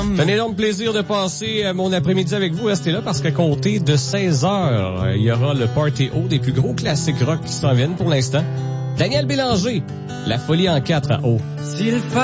C'est un énorme plaisir de passer mon après-midi avec vous. Restez là parce qu'à compter de 16h, il y aura le Party O des plus gros classiques rock qui s'en viennent pour l'instant. Daniel Bélanger, La folie en 4 à O.